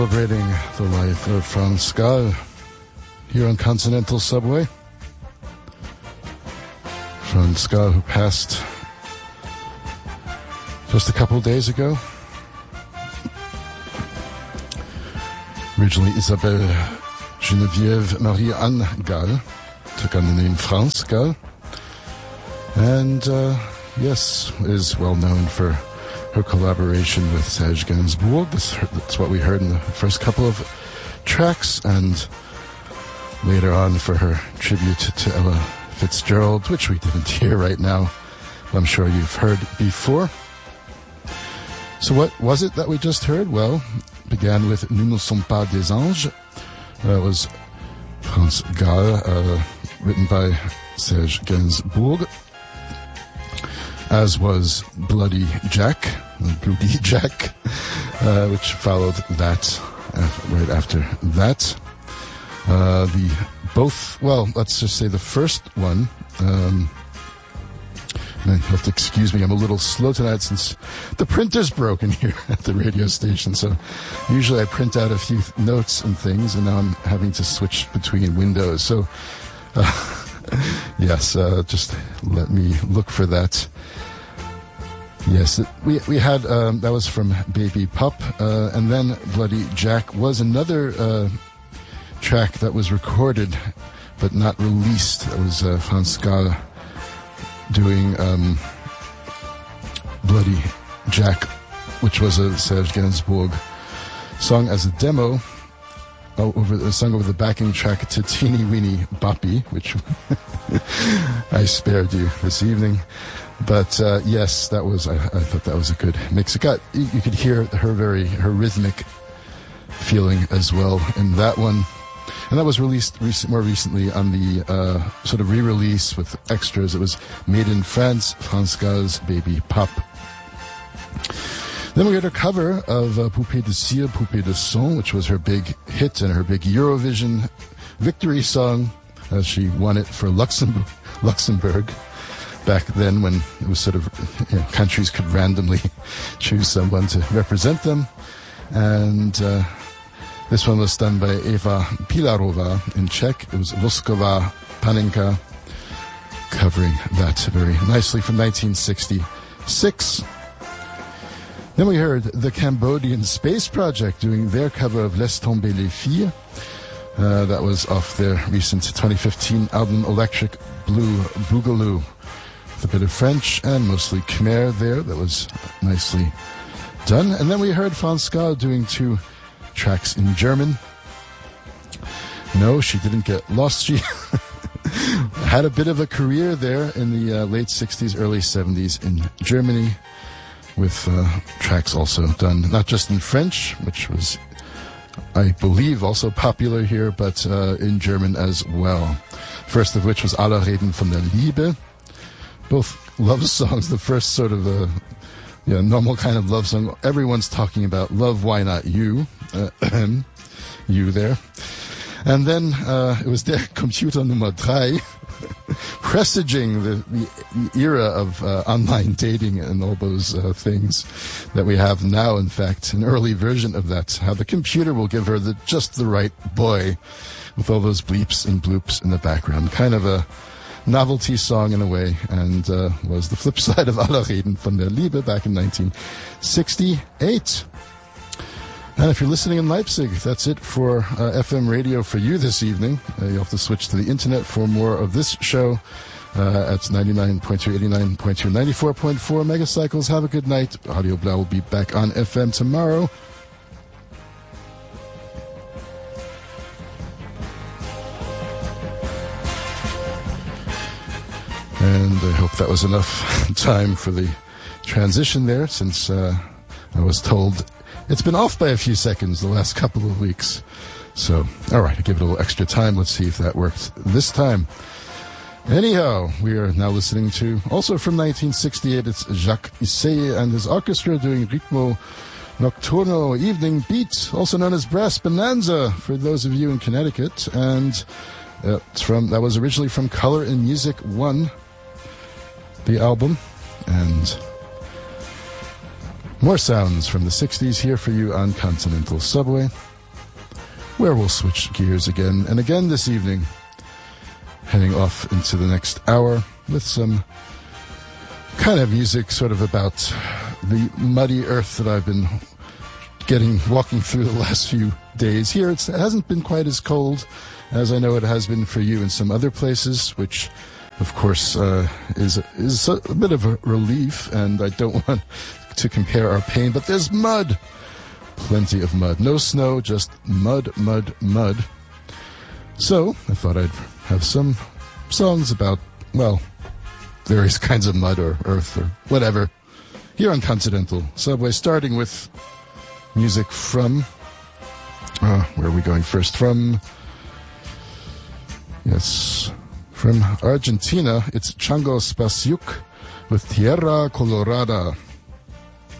Celebrating the life of Franz Gall here on Continental Subway. Franz Gall, who passed just a couple of days ago. Originally Isabelle Geneviève Marie-Anne Gall took on the name Franz Gall, and yes, is well known for her collaboration with Serge Gainsbourg. That's what we heard in the first couple of tracks, and later on for her tribute to Ella Fitzgerald, which we didn't hear right now, but I'm sure you've heard before. So what was it that we just heard? Well, it began with Nous ne sommes pas des anges. That was Franz Gall, written by Serge Gainsbourg, as was Bloody Jack, which followed that right after that. Let's just say the first one, and you have to excuse me, I'm a little slow tonight since the printer's broken here at the radio station, so usually I print out a few notes and things, and now I'm having to switch between windows, so yes, just let me look for that. Yes, we had, that was from Baby Pup, and then Bloody Jack was another track that was recorded but not released. That was Franz Gall doing Bloody Jack, which was a Serge Gainsbourg song as a demo, sung over the backing track to Teeny Weeny Boppy, which I spared you this evening. But yes, that was. I thought that was a good mix. You could hear her rhythmic feeling as well in that one, and that was released more recently on the sort of re-release with extras. It was Made in France, Franz Gall's Baby Pop. Then we had a cover of Poupée de Cire, Poupée de Son, which was her big hit and her big Eurovision victory song, as she won it for Luxembourg. Back then, when it was sort of, countries could randomly choose someone to represent them. And this one was done by Eva Pilarova in Czech. It was Voskova Panenka, covering that very nicely from 1966. Then we heard the Cambodian Space Project doing their cover of Laisse tomber les filles. That was off their recent 2015 album Electric Blue Boogaloo. A bit of French and mostly Khmer there. That was nicely done. And then we heard Franz Gall doing two tracks in German. No, she didn't get lost. She had a bit of a career there in the late 60s, early 70s in Germany, with tracks also done not just in French, which was, I believe, also popular here, but in German as well. First of which was Alle reden von der Liebe. Both love songs. The first sort of normal kind of love song. Everyone's talking about love, why not you? You there. And then it was Der Computer Nummer 3, presaging the era of online dating and all those things that we have now. In fact, an early version of that, how the computer will give her just the right boy with all those bleeps and bloops in the background. Kind of a novelty song in a way, and was the flip side of Alle reden von der Liebe back in 1968. And if you're listening in Leipzig, that's it for FM radio for you this evening. You'll have to switch to the internet for more of this show at 99.2, 89.2, 94.4 megacycles. Have a good night. Radio Blau will be back on FM tomorrow. And I hope that was enough time for the transition there, since I was told it's been off by a few seconds the last couple of weeks. So, all right, I give it a little extra time. Let's see if that works this time. Anyhow, we are now listening to, also from 1968, it's Jacques Issei and his orchestra doing Ritmo Nocturno Evening Beat, also known as Brass Bonanza for those of you in Connecticut. And that was originally from Color and Music 1. The album, and more sounds from the 60s here for you on Continental Subway. where we'll switch gears again and again this evening, heading off into the next hour with some kind of music sort of about the muddy earth that I've been walking through the last few days. Here it hasn't been quite as cold as I know it has been for you in some other places, which of course is a bit of a relief, and I don't want to compare our pain, but there's mud, plenty of mud, no snow, just mud, mud, mud. So I thought I'd have some songs about, well, various kinds of mud or earth or whatever here on Continental Subway, starting with music from, where are we going first? From Argentina, it's Chango Spasiuk with Tierra Colorada.